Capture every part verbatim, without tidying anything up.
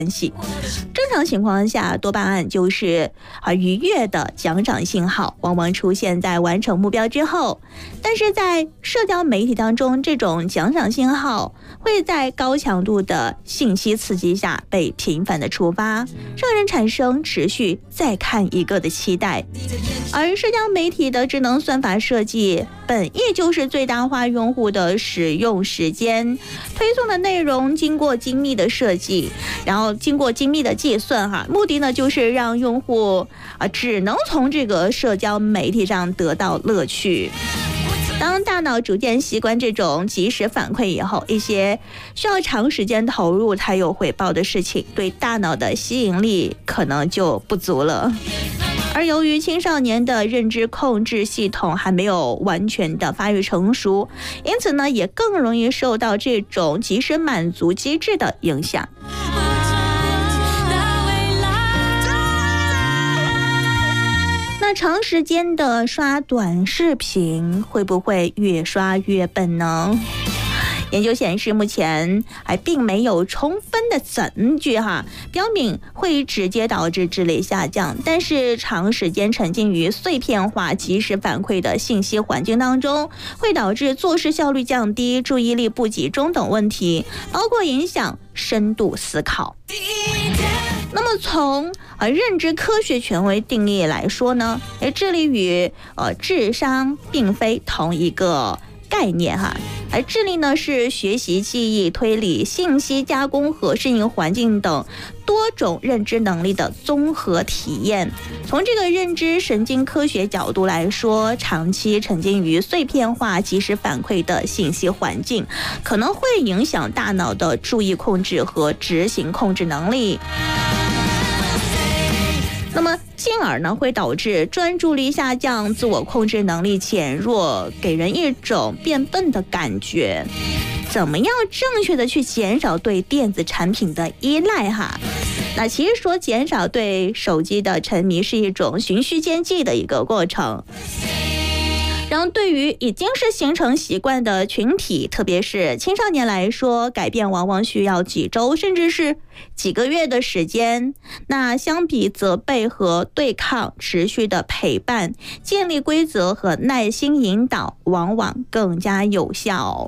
系。正常情况下，多巴胺就是啊愉悦的奖赏信号，往往出现在完成目标之后。但是在社交媒体当中，这种奖赏信号会在高强度的信息刺激下被频繁的触发，让人产生持续再看一个的期待。而社交媒体的智能算法设计本意就是最大化用户的使用时间，推送的内容经过精密的设计，然后经过精密的计算哈，目的呢就是让用户啊只能从这个社交媒体上得到乐趣。当大脑逐渐习惯这种即时反馈以后，一些需要长时间投入才有回报的事情，对大脑的吸引力可能就不足了。而由于青少年的认知控制系统还没有完全的发育成熟，因此呢，也更容易受到这种即时满足机制的影响。那长时间的刷短视频会不会越刷越笨呢？研究显示，目前还并没有充分的证据哈，标明会直接导致智力下降。但是长时间沉浸于碎片化、即时反馈的信息环境当中，会导致做事效率降低、注意力不集中等问题，包括影响深度思考。那么从呃认知科学权威定义来说呢，诶，智力与呃智商并非同一个概念哈。而智力呢是学习、记忆、推理、信息加工和适应环境等多种认知能力的综合体验。从这个认知神经科学角度来说，长期沉浸于碎片化、即时反馈的信息环境，可能会影响大脑的注意控制和执行控制能力。那么进而呢会导致专注力下降、自我控制能力减弱，给人一种变笨的感觉。怎么样正确的去减少对电子产品的依赖哈？那其实说减少对手机的沉迷是一种循序渐进的一个过程。然后对于已经是形成习惯的群体，特别是青少年来说，改变往往需要几周甚至是几个月的时间。那相比责备和对抗，持续的陪伴、建立规则和耐心引导往往更加有效。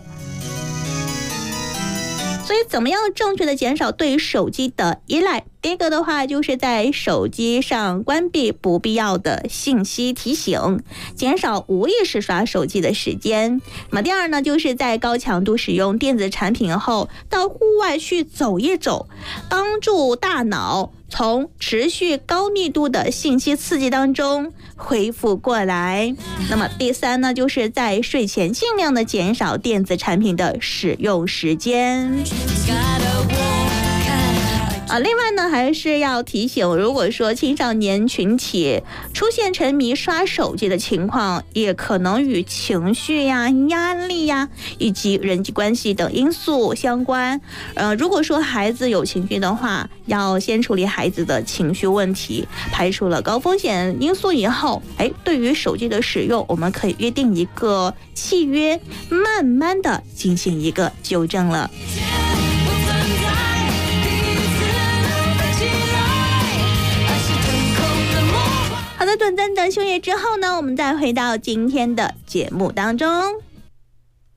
所以怎么样正确的减少对手机的依赖？第一个的话，就是在手机上关闭不必要的信息提醒，减少无意识刷手机的时间。那么第二呢，就是在高强度使用电子产品后，到户外去走一走，帮助大脑从持续高密度的信息刺激当中恢复过来。那么第三呢，就是在睡前尽量的减少电子产品的使用时间。啊，另外呢，还是要提醒，如果说青少年群体出现沉迷刷手机的情况，也可能与情绪呀、压力呀以及人际关系等因素相关。呃，如果说孩子有情绪的话，要先处理孩子的情绪问题，排除了高风险因素以后，哎，对于手机的使用，我们可以约定一个契约，慢慢的进行一个纠正了。好的，短暂的休息之后呢，我们再回到今天的节目当中。